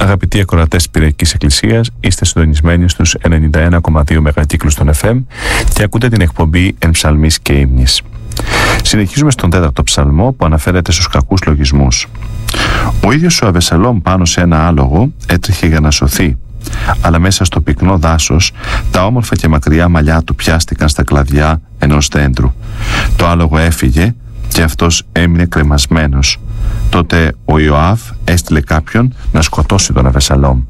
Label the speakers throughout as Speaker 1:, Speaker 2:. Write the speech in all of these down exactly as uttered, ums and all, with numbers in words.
Speaker 1: Αγαπητοί ακροατές της Πυριακής Εκκλησίας, είστε συντονισμένοι στους ενενήντα ένα κόμμα δύο μεγακύκλους των εφ εμ και ακούτε την εκπομπή Εν Ψαλμής και Ύμνης. Συνεχίζουμε στον τέταρτο ψαλμό που αναφέρεται στους κακούς λογισμούς. Ο ίδιος ο Αβεσαλόμ πάνω σε ένα άλογο έτρεχε για να σωθεί, αλλά μέσα στο πυκνό δάσος τα όμορφα και μακριά μαλλιά του πιάστηκαν στα κλαδιά ενός δέντρου. Το άλογο έφυγε και αυτός έμεινε κρεμασμένος. Τότε ο Ιωάβ έστειλε κάποιον να σκοτώσει τον Αβεσαλόμ.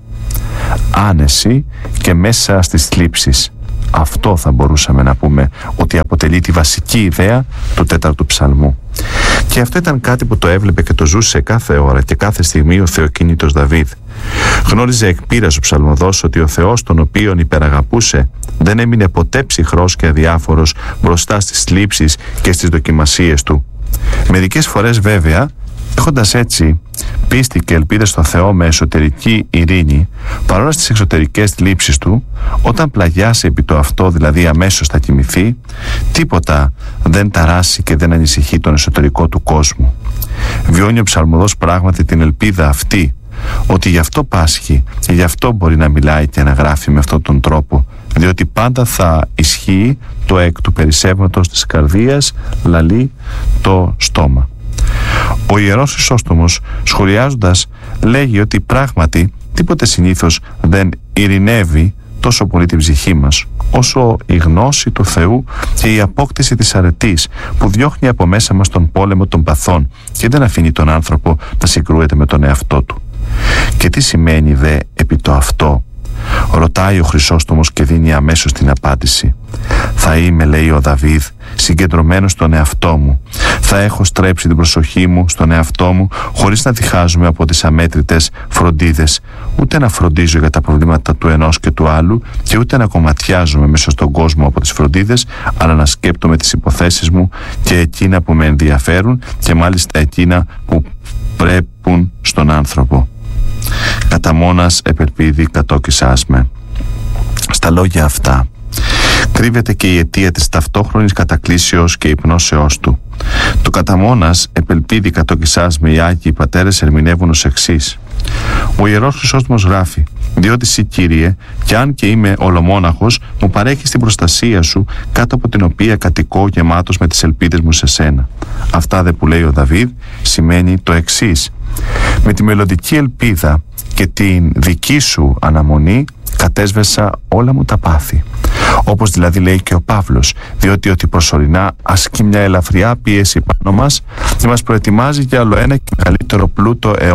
Speaker 1: Άνεση και μέσα στις θλίψεις. Αυτό θα μπορούσαμε να πούμε ότι αποτελεί τη βασική ιδέα του τέταρτου ψαλμού. Και αυτό ήταν κάτι που το έβλεπε και το ζούσε κάθε ώρα και κάθε στιγμή ο θεοκίνητος Δαβίδ. Γνώριζε εκ πείρας ο ψαλμοδός ότι ο Θεός τον οποίον υπεραγαπούσε δεν έμεινε ποτέ ψυχρός και αδιάφορος μπροστά στις θλίψεις και στις δοκιμασίες του. Μερικές φορές βέβαια, έχοντας έτσι πίστη και ελπίδα στο Θεό με εσωτερική ειρήνη, παρόλα στις εξωτερικές θλίψεις του, όταν πλαγιάσει επί το αυτό, δηλαδή αμέσως θα κοιμηθεί, τίποτα δεν ταράσει και δεν ανησυχεί τον εσωτερικό του κόσμο. Βιώνει ο ψαλμοδός πράγματι την ελπίδα αυτή, ότι γι' αυτό πάσχει και γι' αυτό μπορεί να μιλάει και να γράφει με αυτόν τον τρόπο, διότι πάντα θα ισχύει το εκ του περισσεύματος της καρδίας λαλεί το στόμα. Ο Ιερός Χρυσόστομος, σχολιάζοντας, λέγει ότι πράγματι τίποτε συνήθως δεν ειρηνεύει τόσο πολύ την ψυχή μας όσο η γνώση του Θεού και η απόκτηση της αρετής που διώχνει από μέσα μας τον πόλεμο των παθών και δεν αφήνει τον άνθρωπο να συγκρούεται με τον εαυτό του. Και τι σημαίνει δε επί το αυτό? Ρωτάει ο Χρυσόστομος και δίνει αμέσως την απάντηση. Θα είμαι, λέει ο Δαβίδ, συγκεντρωμένος στον εαυτό μου. Θα έχω στρέψει την προσοχή μου στον εαυτό μου, χωρίς να διχάζομαι από τις αμέτρητες φροντίδες, ούτε να φροντίζω για τα προβλήματα του ενός και του άλλου και ούτε να κομματιάζομαι μέσα στον κόσμο από τις φροντίδες, αλλά να σκέπτομαι τις υποθέσεις μου και εκείνα που με ενδιαφέρουν και μάλιστα εκείνα που πρέπουν στον άνθρωπο. Κατά μόνας επελπίδη κατόκισάς με. Στα λόγια αυτά κρύβεται και η αιτία της ταυτόχρονης κατακλήσεως και υπνώσεώς του. Το κατά μόνας επελπίδη κατόκισάς με οι Άγιοι Πατέρες ερμηνεύουν ως εξής. Ο Ιερός Χρυσόστομος γράφει: «Διότι εσύ, Κύριε, κι αν και είμαι ολομόναχος, μου παρέχεις την προστασία σου, κάτω από την οποία κατοικώ γεμάτος με τις ελπίδες μου σε σένα». Αυτά δε που λέει ο Δαβίδ σημαίνει το εξής. Με τη μελλοντική ελπίδα και την δική σου αναμονή κατέσβεσα όλα μου τα πάθη. Όπως δηλαδή λέει και ο Παύλος, διότι ότι προσωρινά ασκεί μια ελαφριά πίεση πάνω μας και μας προετοιμάζει για άλλο ένα και μεγαλύτερο πλούτο